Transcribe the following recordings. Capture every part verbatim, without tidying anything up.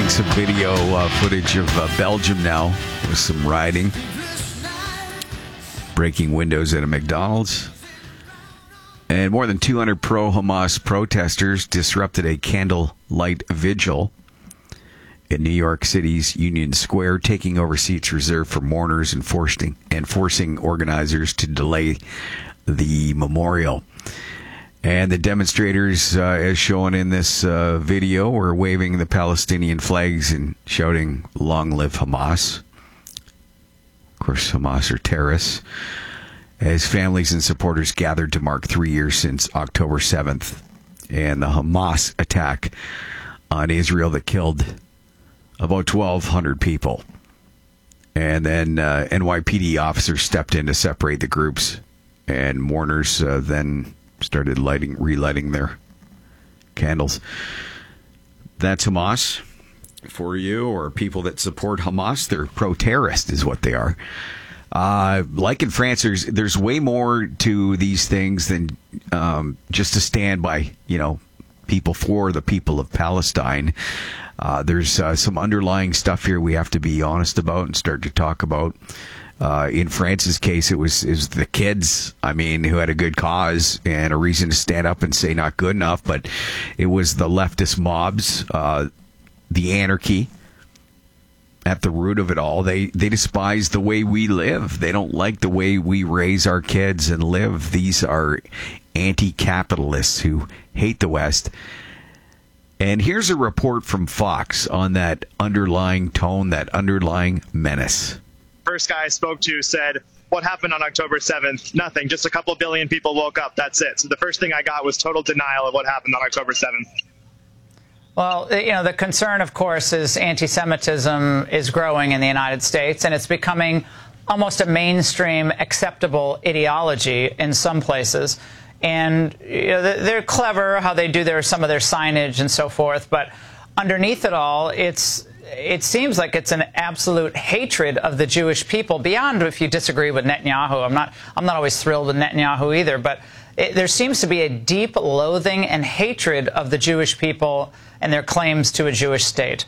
getting some video uh, footage of uh, Belgium now with some rioting, breaking windows at a McDonald's. And more than two hundred pro-Hamas protesters disrupted a candlelight vigil in New York City's Union Square, taking over seats reserved for mourners and forcing, and forcing organizers to delay the memorial. And the demonstrators, uh, as shown in this uh, video, were waving the Palestinian flags and shouting, "Long live Hamas." Of course, Hamas are terrorists. As families and supporters gathered to mark three years since October seventh and the Hamas attack on Israel that killed about twelve hundred people. And then uh, N Y P D officers stepped in to separate the groups, and mourners uh, then started lighting, relighting their candles. That's Hamas for you, or people that support Hamas. They're pro-terrorist is what they are. Uh, like in France, there's, there's way more to these things than um, just to stand by, you know, people for the people of Palestine. Uh, there's uh, some underlying stuff here we have to be honest about and start to talk about. Uh, in France's case, it was, it was the kids, I mean, who had a good cause and a reason to stand up and say not good enough, but it was the leftist mobs, uh, the anarchy at the root of it all. They, they despise the way we live. They don't like the way we raise our kids and live. These are anti-capitalists who hate the West. And here's a report from Fox on that underlying tone, that underlying menace. First guy I spoke to said, "What happened on October seventh? Nothing. Just a couple billion people woke up. That's it." So the first thing I got was total denial of what happened on October seventh. Well, you know, the concern, of course, is anti-Semitism is growing in the United States, and it's becoming almost a mainstream acceptable ideology in some places. And you know, they're clever how they do their some of their signage and so forth, but underneath it all, it's it seems like it's an absolute hatred of the Jewish people. Beyond if you disagree with Netanyahu, I'm not I'm not always thrilled with Netanyahu either, but it, there seems to be a deep loathing and hatred of the Jewish people and their claims to a Jewish state.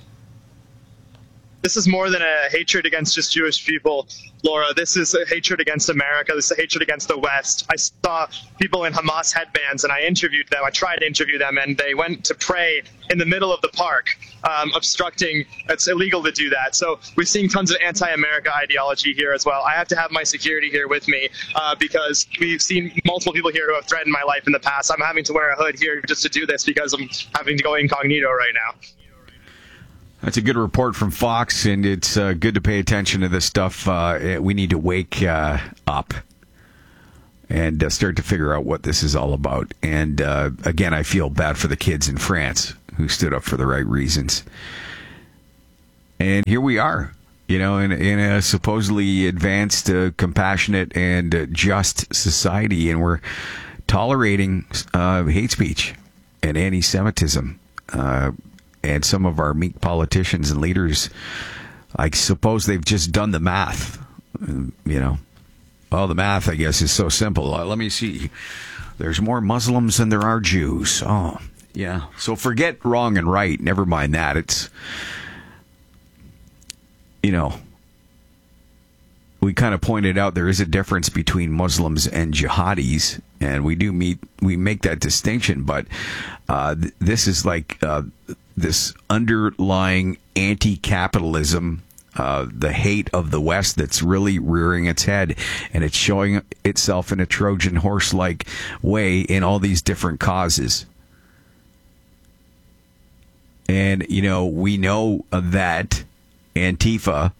This is more than a hatred against just Jewish people, Laura. This is a hatred against America. This is a hatred against the West. I saw people in Hamas headbands, and I interviewed them. I tried to interview them, and they went to pray in the middle of the park, um, obstructing. It's illegal to do that. So we're seeing tons of anti-America ideology here as well. I have to have my security here with me uh, because we've seen multiple people here who have threatened my life in the past. I'm having to wear a hood here just to do this because I'm having to go incognito right now. That's a good report from Fox, and it's uh, good to pay attention to this stuff. Uh, we need to wake uh, up and uh, start to figure out what this is all about. And uh, again, I feel bad for the kids in France who stood up for the right reasons. And here we are, you know, in, in a supposedly advanced, uh, compassionate, and uh, just society, and we're tolerating uh, hate speech and anti-Semitism. Uh, And some of our meek politicians and leaders, I suppose they've just done the math. You know, well, the math, I guess, is so simple. Uh, let me see. There's more Muslims than there are Jews. Oh, yeah. So forget wrong and right. Never mind that. It's, you know, we kind of pointed out there is a difference between Muslims and jihadis, and we do meet, we make that distinction. But uh, th- this is like uh, this underlying anti-capitalism, uh, the hate of the West that's really rearing its head, and it's showing itself in a Trojan horse-like way in all these different causes. And, you know, we know that Antifa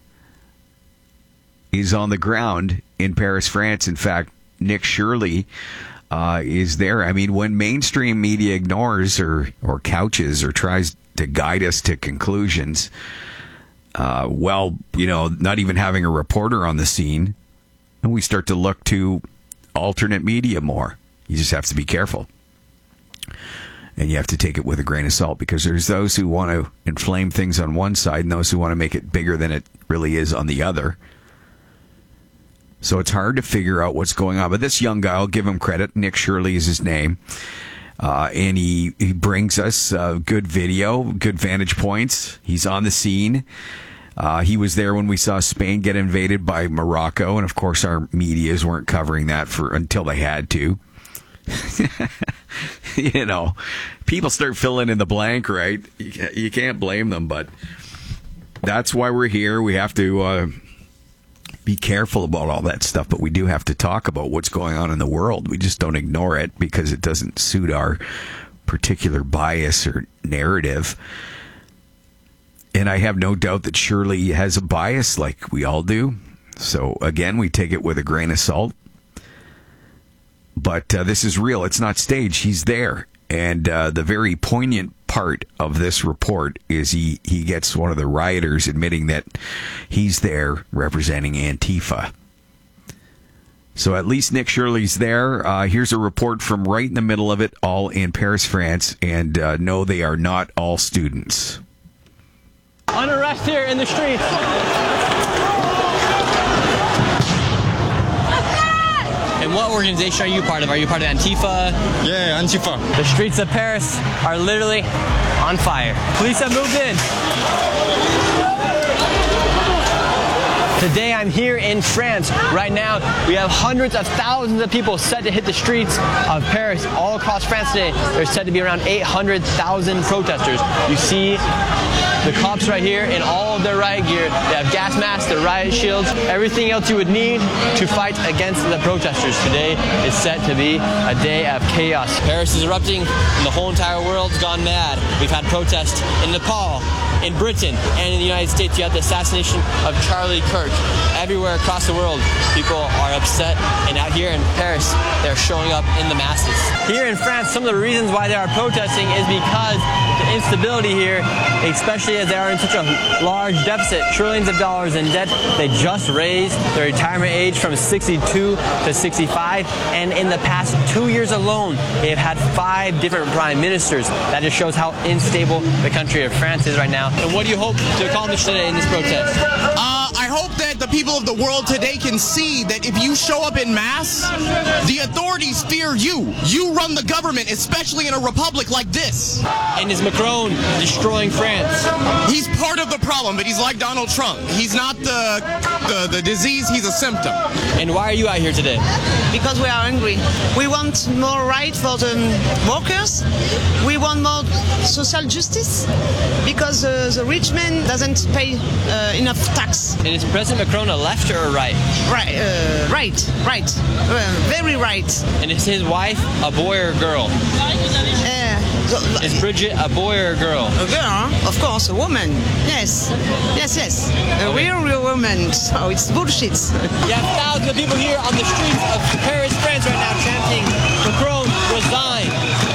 is on the ground in Paris, France. In fact, Nick Shirley uh, is there. I mean, when mainstream media ignores or, or couches or tries to guide us to conclusions, uh, well, you know, not even having a reporter on the scene, and we start to look to alternate media more. You just have to be careful. And you have to take it with a grain of salt, because there's those who want to inflame things on one side and those who want to make it bigger than it really is on the other. So it's hard to figure out what's going on. But this young guy, I'll give him credit. Nick Shirley is his name. Uh, and he, he brings us uh, good video, good vantage points. He's on the scene. Uh, he was there when we saw Spain get invaded by Morocco, and of course our medias weren't covering that for until they had to. You know, people start filling in the blank, right? You can't, you can't blame them, but that's why we're here. We have to uh, be careful about all that stuff, but we do have to talk about what's going on in the world. We just don't ignore it because it doesn't suit our particular bias or narrative. And I have no doubt that Shirley has a bias like we all do. So, again, we take it with a grain of salt. But uh, this is real. It's not staged. He's there. And uh, the very poignant part of this report is he, he gets one of the rioters admitting that he's there representing Antifa. So at least Nick Shirley's there. Uh, here's a report from right in the middle of it, all in Paris, France. And uh, no, they are not all students. On arrest here in the streets. And what organization are you part of? Are you part of Antifa? Yeah, Antifa. The streets of Paris are literally on fire. Police have moved in. Today I'm here in France. Right now we have hundreds of thousands of people set to hit the streets of Paris all across France today. There's said to be around eight hundred thousand protesters. You see the cops right here in all of their riot gear. They have gas masks, their riot shields, everything else you would need to fight against the protesters. Today is set to be a day of chaos. Paris is erupting and the whole entire world's gone mad. We've had protests in Nepal, in Britain, and in the United States. You have the assassination of Charlie Kirk. Everywhere across the world, people are upset, and out here in Paris, they're showing up in the masses. Here in France, some of the reasons why they are protesting is because the instability here, especially as they are in such a large deficit, trillions of dollars in debt. They just raised the retirement age from sixty-two to sixty-five, and in the past two years alone, they've had five different prime ministers. That just shows how unstable the country of France is right now. And what do you hope to accomplish today in this protest? Uh, I hope that the people of the world today can see that if you show up in mass, the authorities fear you. You run the government, especially in a republic like this. And is Macron destroying France? He's part of the problem, but he's like Donald Trump. He's not the, the, the disease, he's a symptom. And why are you out here today? Because we are angry. We want more rights for the workers. We want more social justice because uh, the rich man doesn't pay uh, enough tax. And is President Macron a left or a right? Right, uh, right, right, uh, very right. And is his wife a boy or a girl? Uh, is Bridget a boy or a girl? A girl, of course, a woman. Yes, yes, yes. A real, real woman. So it's bullshit. You have thousands of people here on the streets of Paris, France right now chanting, Macron, resign.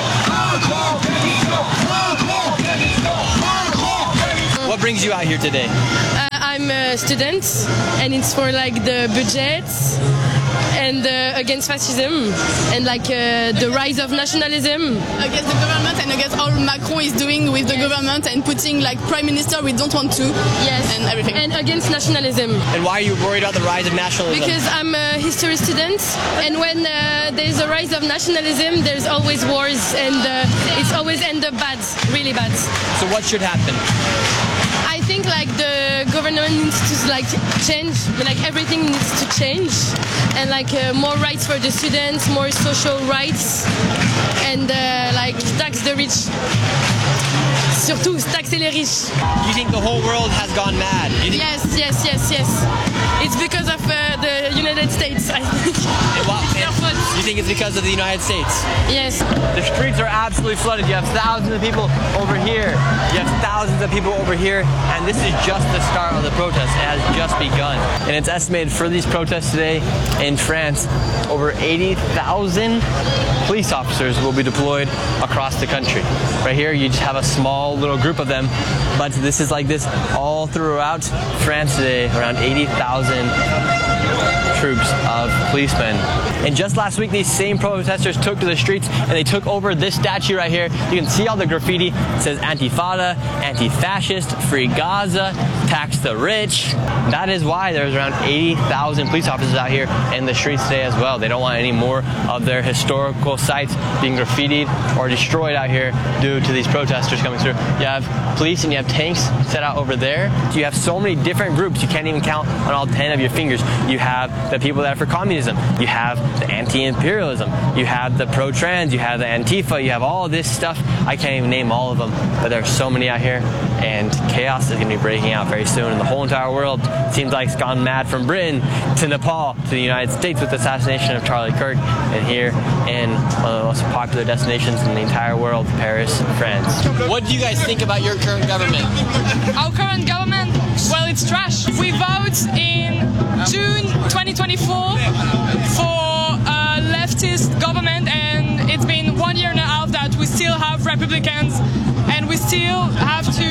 What brings you out here today? Uh, I'm a student, and it's for like the budget and uh, against fascism and like uh, the rise of nationalism. Against the government and against all Macron is doing with the government and putting like prime minister we don't want to. Yes. And everything. And against nationalism. And why are you worried about the rise of nationalism? Because I'm a history student, and when uh, there's a rise of nationalism, there's always wars, and uh, it's always end up bad, really bad. So what should happen? I think like the government needs to like change, like everything needs to change, and like uh, more rights for the students, more social rights, and uh, like tax the rich. Surtout taxer les riches. You think the whole world has gone mad? You think yes, yes, yes, yes. It's because of uh, the United States, I think. Well, you think it's because of the United States? Yes. The streets are absolutely flooded. You have thousands of people over here. You have thousands of people over here. And this is just the start of the protest. It has just begun. And it's estimated for these protests today in France, over eighty thousand police officers will be deployed across the country. Right here, you just have a small little group of them. But this is like this all throughout France today, around eighty thousand troops of policemen. And just last week, these same protesters took to the streets and they took over this statue right here. You can see all the graffiti. It says Antifada, anti-fascist, free Gaza, tax the rich. That is why there's around eighty thousand police officers out here in the streets today as well. They don't want any more of their historical sites being graffitied or destroyed out here due to these protesters coming through. You have police and you have tanks set out over there. You have so many different groups you can't even count on all ten of your fingers. You have the people that are for communism. You have the anti-imperialism. You have the pro-trans. You have the Antifa. You have all this stuff. I can't even name all of them, but there's so many out here, and chaos is going to be breaking out very soon. And the whole entire world seems like it's gone mad, from Britain to Nepal to the United States with the assassination of Charlie Kirk, and here in one of the most popular destinations in the entire world, Paris, France. What do you guys think about your current government? Our current government? Well, it's trash. We vote in June twenty twenty-four for a leftist government, and it's been one year and a half that we still have Republicans, and we still have to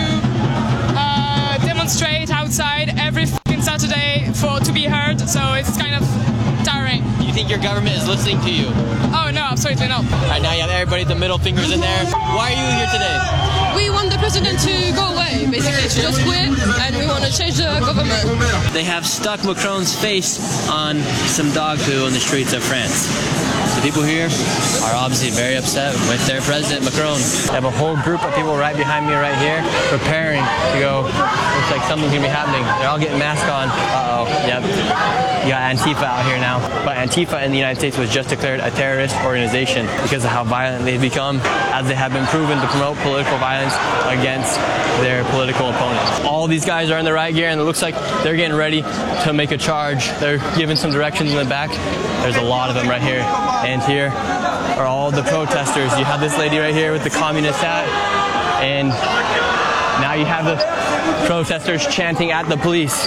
uh, demonstrate outside every fucking Saturday for to be heard. So it's kind of tiring. Do you think your government is listening to you? Oh no, absolutely not. Right now you have everybody with the middle fingers in there. Why are you here today? We want the president to go away, basically, to just quit, and we want to change the government. They have stuck Macron's face on some dog poo in the streets of France. The people here are obviously very upset with their president, Macron. I have a whole group of people right behind me right here preparing to go. Looks like something's going to be happening. They're all getting masks on. Uh-oh. Yep. You got Antifa out here now. But Antifa in the United States was just declared a terrorist organization because of how violent they've become, as they have been proven to promote political violence against their political opponents. All these guys are in the riot gear, and it looks like they're getting ready to make a charge. They're giving some directions in the back. There's a lot of them right here. And here are all the protesters. You have this lady right here with the communist hat, and now you have the protesters chanting at the police.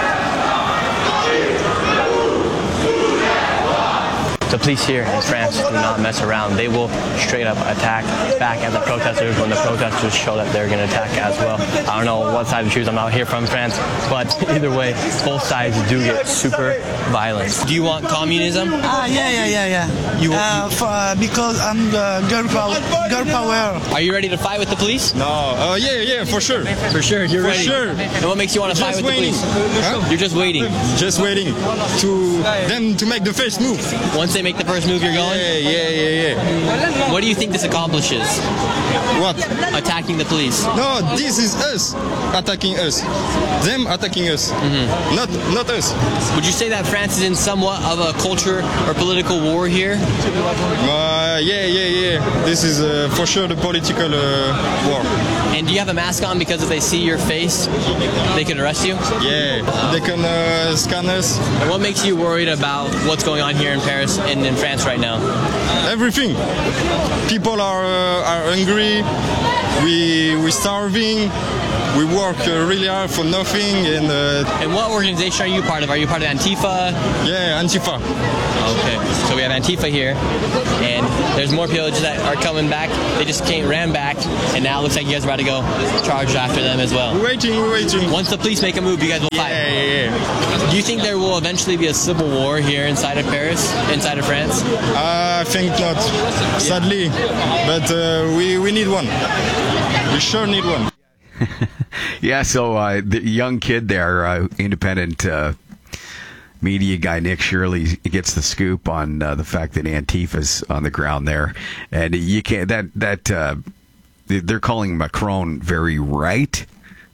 The police here in France do not mess around. They will straight up attack back at the protesters when the protesters show that they're going to attack as well. I don't know what side to choose. I'm not here from France, but either way, both sides do get super violent. Do you want communism? Ah, yeah, yeah, yeah, yeah. You, uh, for, uh, because I'm the girl power. Girl power. Are you ready to fight with the police? No. Uh, yeah, yeah, for sure. For sure, you're for ready. Sure. And what makes you want to fight with waiting. the police? Huh? You're just waiting. Just waiting to them to make the first move. Once they make the first move, you're going? Yeah, yeah, yeah, yeah. What do you think this accomplishes? What? Attacking the police. No, this is us attacking us. Them attacking us. Mm-hmm. Not, not us. Would you say that France is in somewhat of a culture or political war here? Uh, yeah, yeah, yeah. This is uh, for sure the political uh, war. And do you have a mask on because if they see your face, they can arrest you? Yeah, they can uh, scan us. And what makes you worried about what's going on here in Paris and in France right now? Everything. People are uh, are hungry. We we starving. We work uh, really hard for nothing. And uh, and what organization are you part of? Are you part of Antifa? Yeah, Antifa. Okay, so we have Antifa here, and there's more people that are coming back. They just came, ran back, and now it looks like you guys are about to go charge after them as well. We're waiting, we're waiting. Once the police make a move, you guys will yeah, fight. Yeah, yeah, yeah. Do you think there will eventually be a civil war here inside of Paris, inside of France? Uh, I think not, sadly, but uh, we, we need one. We sure need one. Yeah, so uh, the young kid there, uh, independent uh, media guy Nick Shirley gets the scoop on uh, the fact that Antifa's on the ground there, and you can't that that uh, they're calling Macron very right.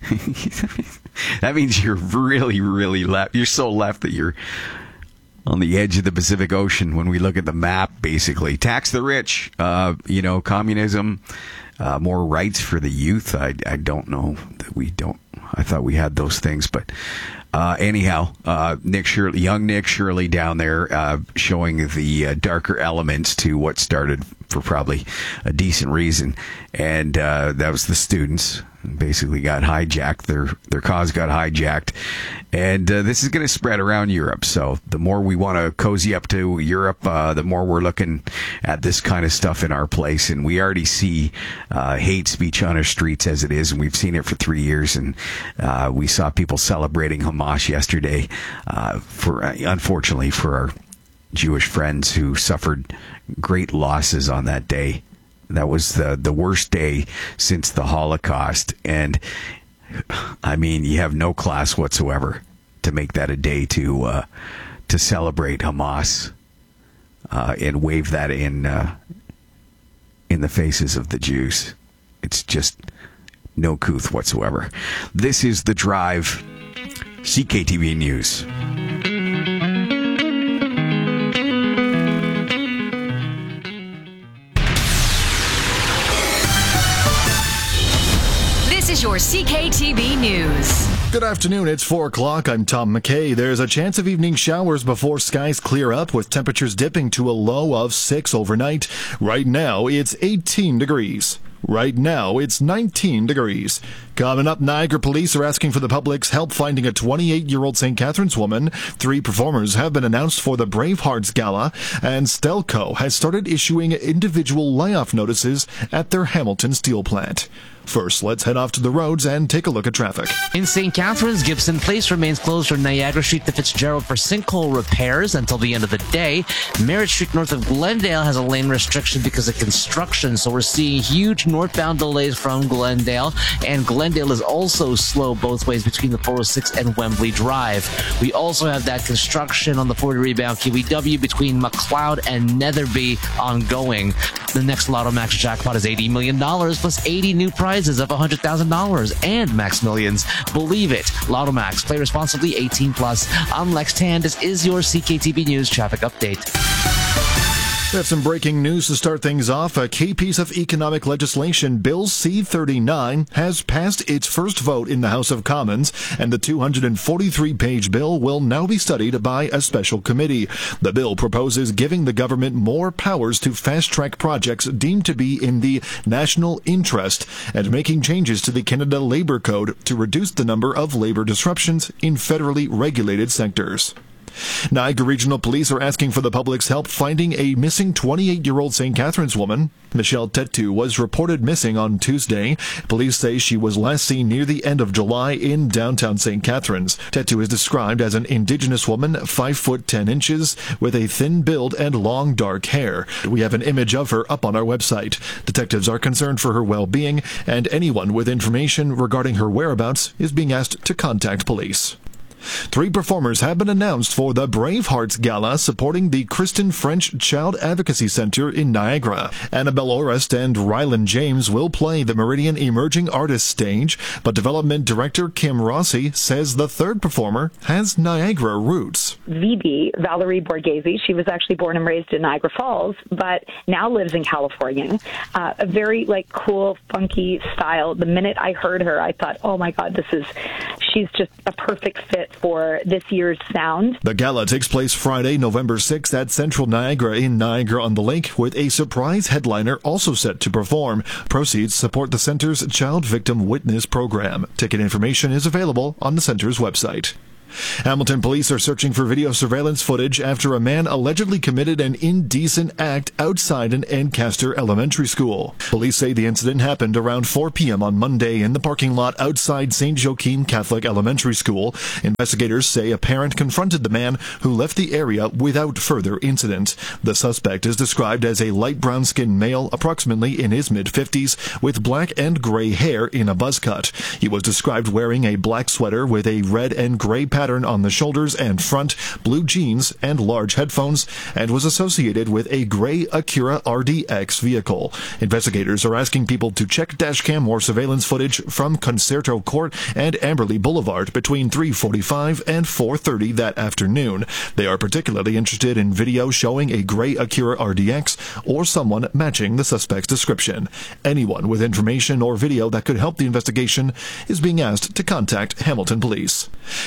That means you're really, really left. You're so left that you're on the edge of the Pacific Ocean. When we look at the map, basically, tax the rich. Uh, you know, communism. Uh, more rights for the youth. I, I don't know that we don't. I thought we had those things, but uh, anyhow, uh, Nick Shirley, young Nick Shirley down there, uh, showing the uh, darker elements to what started for probably a decent reason, and uh, that was the students basically got hijacked. Their their cause got hijacked, and uh, this is going to spread around Europe. So the more we want to cozy up to Europe, uh, the more we're looking at this kind of stuff in our place. And we already see uh, hate speech on our streets as it is, and we've seen it for three years. And uh, we saw people celebrating Hamas yesterday, uh, for uh, unfortunately for our Jewish friends who suffered great losses on that day. That was the, the worst day since the Holocaust. And, I mean, you have no class whatsoever to make that a day to uh, to celebrate Hamas uh, and wave that in uh, in the faces of the Jews. It's just no couth whatsoever. This is The Drive, C K T V News. Is your C K T V News. Good afternoon, it's four o'clock. I'm Tom McKay. There's a chance of evening showers before skies clear up, with temperatures dipping to a low of six overnight. Right now, it's eighteen degrees. Right now, it's nineteen degrees. Coming up, Niagara police are asking for the public's help finding a twenty-eight-year-old Saint Catharines woman. Three performers have been announced for the Bravehearts Gala, and Stelco has started issuing individual layoff notices at their Hamilton steel plant. First, let's head off to the roads and take a look at traffic. In Saint Catharines, Gibson Place remains closed from Niagara Street to Fitzgerald for sinkhole repairs until the end of the day. Merritt Street north of Glendale has a lane restriction because of construction, so we're seeing huge northbound delays from Glendale, and Glendale is also slow both ways between the four oh six and Wembley Drive. We also have that construction on the forty rebound K W W between McLeod and Netherby ongoing. The next Lotto Max jackpot is eighty million dollars plus eighty new prizes of one hundred thousand dollars and Max Millions. Believe it. Lotto Max. Play responsibly. eighteen plus. I'm Lex Tan. This is your C K T V News traffic update. We have some breaking news to start things off. A key piece of economic legislation, Bill C thirty-nine, has passed its first vote in the House of Commons, and the two hundred forty-three page bill will now be studied by a special committee. The bill proposes giving the government more powers to fast-track projects deemed to be in the national interest and making changes to the Canada Labour Code to reduce the number of labor disruptions in federally regulated sectors. Niagara Regional Police are asking for the public's help finding a missing twenty-eight-year-old Saint Catharines woman. Michelle Tetu was reported missing on Tuesday. Police say she was last seen near the end of July in downtown Saint Catharines. Tetu is described as an Indigenous woman, five foot ten inches, with a thin build and long dark hair. We have an image of her up on our website. Detectives are concerned for her well-being, and anyone with information regarding her whereabouts is being asked to contact police. Three performers have been announced for the Bravehearts Gala supporting the Kristen French Child Advocacy Center in Niagara. Annabelle Orest and Rylan James will play the Meridian Emerging Artists stage, but development director Kim Rossi says the third performer has Niagara roots. V B, Valerie Borghese, she was actually born and raised in Niagara Falls, but now lives in California. Uh, a very like cool, funky style. The minute I heard her, I thought, oh my God, this is, she's just a perfect fit for this year's sound. The gala takes place Friday, November sixth at Central Niagara in Niagara-on-the-Lake, with a surprise headliner also set to perform. Proceeds support the center's Child Victim Witness program. Ticket information is available on the center's website. Hamilton police are searching for video surveillance footage after a man allegedly committed an indecent act outside an Ancaster elementary school. Police say the incident happened around four p.m. on Monday in the parking lot outside Saint Joachim Catholic Elementary School. Investigators say a parent confronted the man, who left the area without further incident. The suspect is described as a light brown-skinned male, approximately in his mid-fifties, with black and gray hair in a buzz cut. He was described wearing a black sweater with a red and gray pattern pattern on the shoulders and front, blue jeans, and large headphones, and was associated with a gray Acura R D X vehicle. Investigators are asking people to check dashcam or surveillance footage from Concerto Court and Amberley Boulevard between three forty-five and four thirty that afternoon. They are particularly interested in video showing a gray Acura R D X or someone matching the suspect's description. Anyone with information or video that could help the investigation is being asked to contact Hamilton Police. Niagara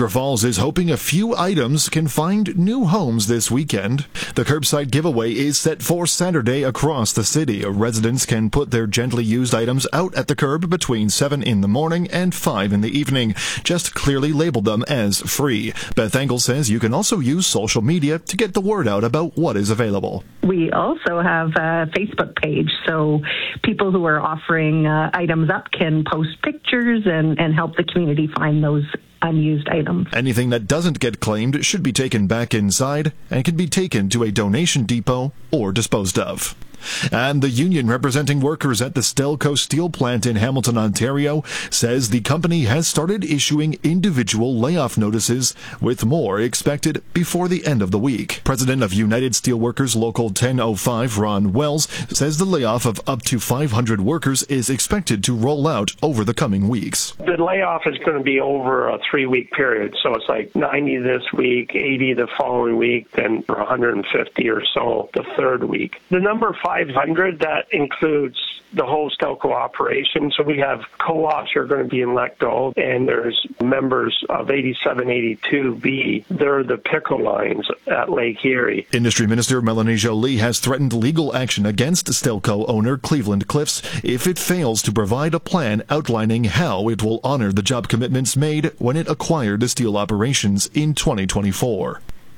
Niagara Falls is hoping a few items can find new homes this weekend. The curbside giveaway is set for Saturday across the city. Residents can put their gently used items out at the curb between seven in the morning and five in the evening. Just clearly label them as free. Beth Engel says you can also use social media to get the word out about what is available. We also have a Facebook page, so people who are offering uh, items up can post pictures and, and help the community find those unused items. Anything that doesn't get claimed should be taken back inside and can be taken to a donation depot or disposed of. And the union representing workers at the Stelco steel plant in Hamilton, Ontario, says the company has started issuing individual layoff notices, with more expected before the end of the week. President of United Steelworkers Local ten oh five, Ron Wells, says the layoff of up to five hundred workers is expected to roll out over the coming weeks. The layoff is going to be over a three-week period, so it's like ninety this week, eighty the following week, then one hundred fifty or so the third week. The number five hundred, that includes the whole Stelco operation. So we have co-ops who are going to be let go, and there's members of eighty-seven eighty-two B. They're the pickle lines at Lake Erie. Industry Minister Melanie Joly has threatened legal action against Stelco owner Cleveland Cliffs if it fails to provide a plan outlining how it will honor the job commitments made when it acquired the steel operations in twenty twenty-four.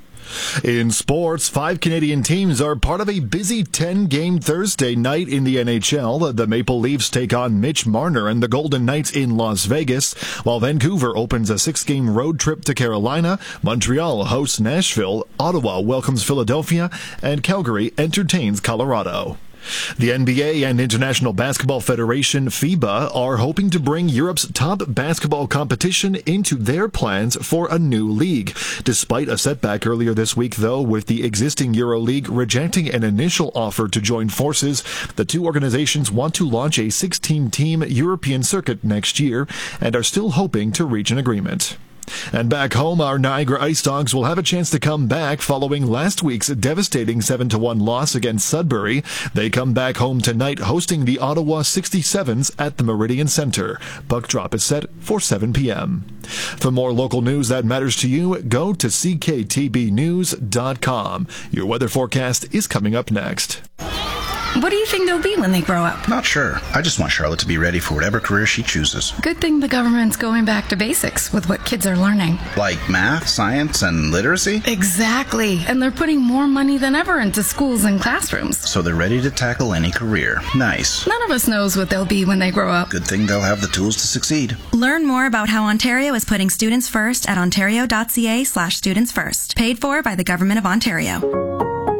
In sports, five Canadian teams are part of a busy ten-game Thursday night in the N H L. The Maple Leafs take on Mitch Marner and the Golden Knights in Las Vegas, while Vancouver opens a six-game road trip to Carolina. Montreal hosts Nashville, Ottawa welcomes Philadelphia, and Calgary entertains Colorado. The N B A and International Basketball Federation, FIBA, are hoping to bring Europe's top basketball competition into their plans for a new league. Despite a setback earlier this week, though, with the existing EuroLeague rejecting an initial offer to join forces, the two organizations want to launch a sixteen-team European circuit next year and are still hoping to reach an agreement. And back home, our Niagara Ice Dogs will have a chance to come back following last week's devastating seven to one loss against Sudbury. They come back home tonight hosting the Ottawa sixty-sevens at the Meridian Centre. Puck drop is set for seven p.m. For more local news that matters to you, go to c k t b news dot com. Your weather forecast is coming up next. What do you think they'll be when they grow up? Not sure. I just want Charlotte to be ready for whatever career she chooses. Good thing the government's going back to basics with what kids are learning. Like math, science, and literacy? Exactly. And they're putting more money than ever into schools and classrooms. So they're ready to tackle any career. Nice. None of us knows what they'll be when they grow up. Good thing they'll have the tools to succeed. Learn more about how Ontario is putting students first at ontario.ca slash students first. Paid for by the Government of Ontario.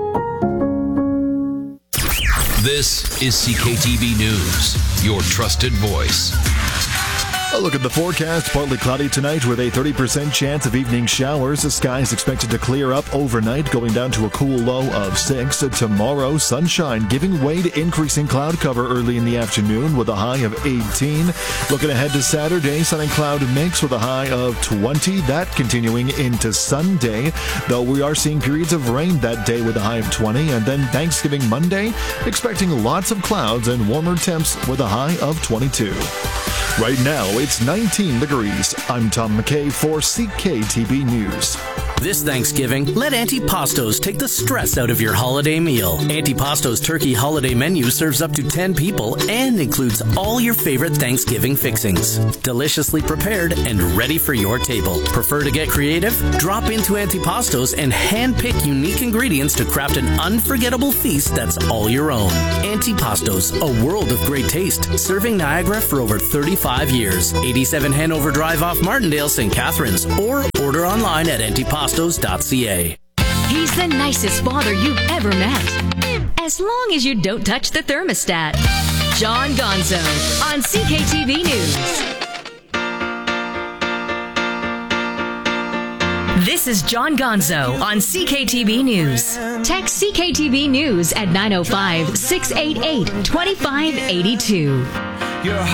This is C K T V News, your trusted voice. A look at the forecast. Partly cloudy tonight with a thirty percent chance of evening showers. The sky is expected to clear up overnight, going down to a cool low of six. Tomorrow, sunshine giving way to increasing cloud cover early in the afternoon with a high of eighteen. Looking ahead to Saturday, sun and cloud mix with a high of twenty. That continuing into Sunday, though we are seeing periods of rain that day with a high of twenty. And then Thanksgiving Monday, expecting lots of clouds and warmer temps with a high of twenty-two. Right now, it's nineteen degrees. I'm Tom McKay for C K T V News. This Thanksgiving, let Antipastos take the stress out of your holiday meal. Antipastos turkey holiday menu serves up to ten people and includes all your favorite Thanksgiving fixings. Deliciously prepared and ready for your table. Prefer to get creative? Drop into Antipastos and hand-pick unique ingredients to craft an unforgettable feast that's all your own. Antipastos, a world of great taste, serving Niagara for over thirty-five years. eighty-seven Hanover Drive off Martindale, Saint Catharines, or order online at antipastos dot c a. He's the nicest father you've ever met. As long as you don't touch the thermostat. John Gonzo on C K T V News. This is John Gonzo on C K T V News. Text C K T V News at nine oh five, six eight eight, two five eight two.